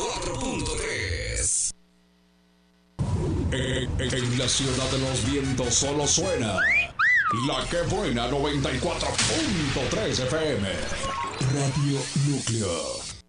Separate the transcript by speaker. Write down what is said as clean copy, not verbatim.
Speaker 1: 94.3. En la ciudad de los vientos solo suena La Que Buena 94.3 FM. Radio Núcleo.